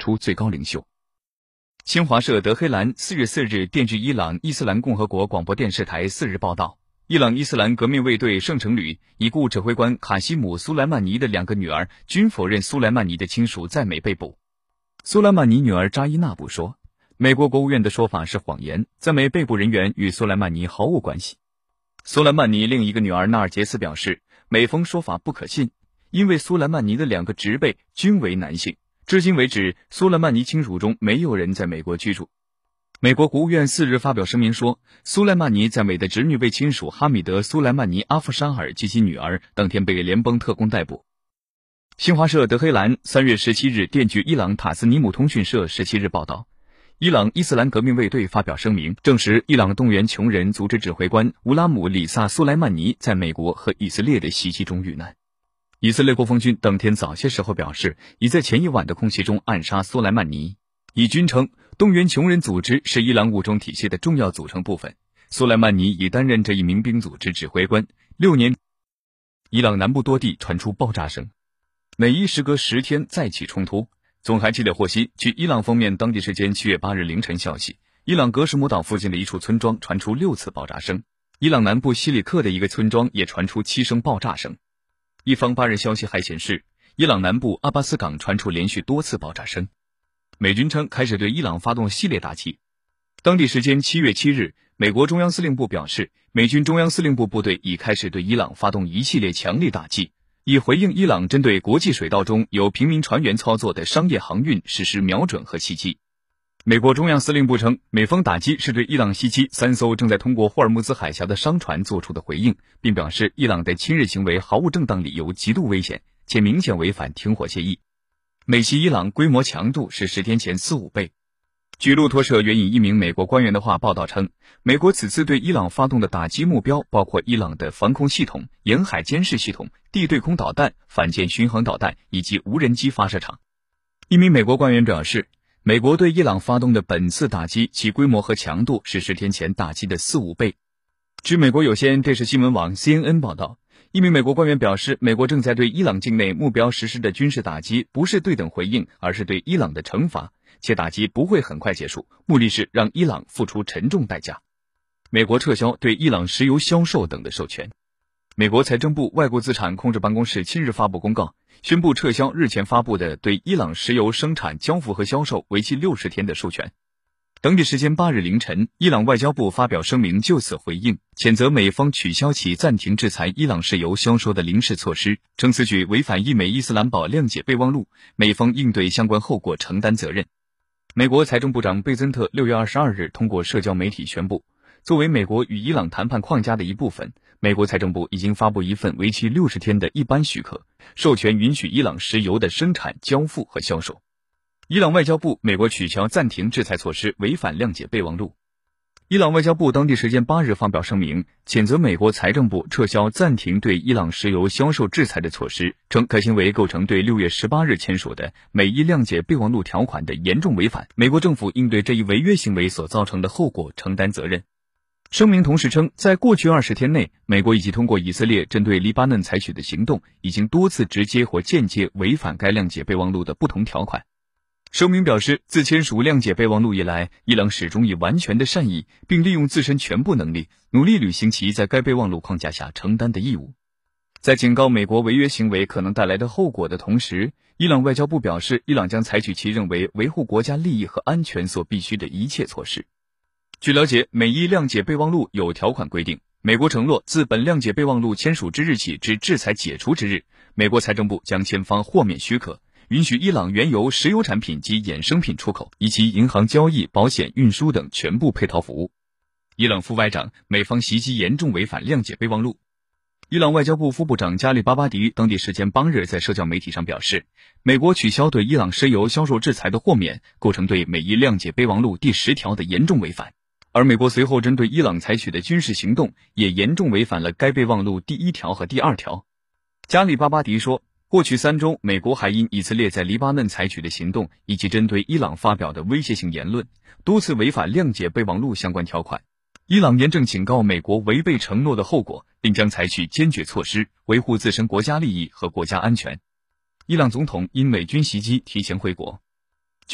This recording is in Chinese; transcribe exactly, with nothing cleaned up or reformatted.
出最高领袖。新华社德黑兰四月四日电据伊朗伊斯兰共和国广播电视台四日报道，伊朗伊斯兰革命卫队圣城旅已故指挥官卡西姆·苏莱曼尼的两个女儿均否认苏莱曼尼的亲属在美被捕。苏莱曼尼女儿扎伊纳布说，美国国务院的说法是谎言，在美被捕人员与苏莱曼尼毫无关系。苏莱曼尼另一个女儿纳尔杰斯表示，美方说法不可信，因为苏莱曼尼的两个侄辈均为男性，至今为止，苏莱曼尼亲属中没有人在美国居住。美国国务院四日发表声明说，苏莱曼尼在美的侄女辈亲属哈米德·苏莱曼尼·阿夫沙尔及其女儿当天被联邦特工逮捕。新华社德黑兰三月十七日电据伊朗塔斯尼姆通讯社十七日报道，伊朗伊斯兰革命卫队发表声明，证实伊朗动员穷人组织指挥官乌拉姆里萨·苏莱曼尼在美国和以色列的袭击中遇难。以色列国防军当天早些时候表示，已在前一晚的空袭中暗杀苏莱曼尼。以军称，动员穷人组织是伊朗武装体系的重要组成部分，苏莱曼尼已担任这一民兵组织指挥官六年。伊朗南部多地传出爆炸声，每一时隔十天再起冲突。总台记者获悉，据伊朗方面当地时间七月八日凌晨消息，伊朗格什姆岛附近的一处村庄传出六次爆炸声，伊朗南部西里克的一个村庄也传出七声爆炸声。一方八日消息还显示，伊朗南部阿巴斯港传出连续多次爆炸声。美军称开始对伊朗发动系列打击。当地时间七月七日，美国中央司令部表示，美军中央司令部部队已开始对伊朗发动一系列强力打击，以回应伊朗针对国际水道中由平民船员操作的商业航运实施瞄准和袭击。美国中央司令部称，美方打击是对伊朗袭击三艘正在通过霍尔木兹海峡的商船做出的回应，并表示伊朗的侵日行为毫无正当理由，极度危险，且明显违反停火协议。美袭伊朗规模强度是十天前四五倍。据路透社援引一名美国官员的话报道称，美国此次对伊朗发动的打击目标包括伊朗的防空系统、沿海监视系统、地对空导弹、反舰巡航导弹以及无人机发射场。一名美国官员表示，美国对伊朗发动的本次打击，其规模和强度是十天前打击的四五倍。据美国有线电视新闻网 C N N 报道，一名美国官员表示，美国正在对伊朗境内目标实施的军事打击不是对等回应，而是对伊朗的惩罚，且打击不会很快结束，目的是让伊朗付出沉重代价。美国撤销对伊朗石油销售等的授权。美国财政部外国资产控制办公室七日发布公告，宣布撤销日前发布的对伊朗石油生产、交付和销售为期六十天的授权。当地时间八日凌晨，伊朗外交部发表声明就此回应，谴责美方取消其暂停制裁伊朗石油销售的临时措施，称此举违反一美伊斯兰堡谅解备忘录，美方应对相关后果承担责任。美国财政部长贝森特六月二十二日通过社交媒体宣布，作为美国与伊朗谈判框架的一部分，美国财政部已经发布一份为期六十天的一般许可，授权允许伊朗石油的生产、交付和销售。伊朗外交部美国取消暂停制裁措施违反谅解备忘录。伊朗外交部当地时间八日发表声明，谴责美国财政部撤销暂停对伊朗石油销售制裁的措施，称该行为构成对六月十八日签署的美伊谅解备忘录条款的严重违反，美国政府应对这一违约行为所造成的后果承担责任。声明同时称，在过去二十天内，美国以及通过以色列针对黎巴嫩采取的行动，已经多次直接或间接违反该谅解备忘录的不同条款。声明表示，自签署谅解备忘录以来，伊朗始终以完全的善意，并利用自身全部能力，努力履行其在该备忘录框架下承担的义务。在警告美国违约行为可能带来的后果的同时，伊朗外交部表示，伊朗将采取其认为维护国家利益和安全所必须的一切措施。据了解，美伊谅解备忘录有条款规定，美国承诺自本谅解备忘录签署之日起至制裁解除之日，美国财政部将签发豁免许可，允许伊朗原油、石油产品及衍生品出口，以及银行交易、保险、运输等全部配套服务。伊朗副外长，美方袭击严重违反谅解备忘录。伊朗外交部副部长加里巴巴迪当地时间八日在社交媒体上表示，美国取消对伊朗石油销售制裁的豁免，构成对美伊谅解备忘录第十条的严重违反。而美国随后针对伊朗采取的军事行动，也严重违反了该备忘录第一条和第二条。加里巴巴迪说，过去三周，美国还因以色列在黎巴嫩采取的行动，以及针对伊朗发表的威胁性言论，多次违反谅解备忘录相关条款。伊朗严正警告美国违背承诺的后果，并将采取坚决措施，维护自身国家利益和国家安全。伊朗总统因美军袭击提前回国。